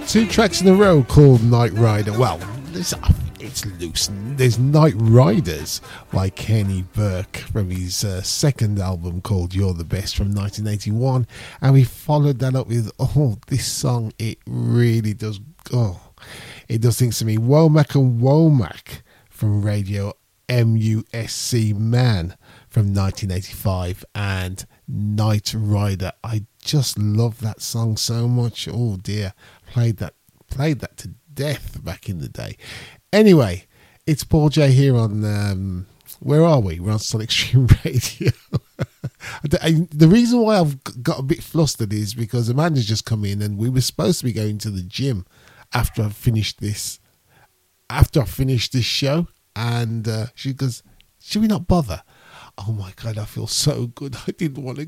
Two tracks in a row called Night Rider. Well, it's loose. There's Night Riders by Kenny Burke from his second album called You're the Best from 1981. And we followed that up with, this song, it really does, it does things to me. Womack and Womack from Radio MUSC Man from 1985 and Night Rider. I just love that song so much. Oh dear, played that to death back in the day. Anyway, it's Paul J here on where are we? We're on Sonic Stream Radio. The reason why I've got a bit flustered is because Amanda's just come in and we were supposed to be going to the gym after I finished this show, and she goes, should we not bother? Oh my God, I feel so good. I didn't want to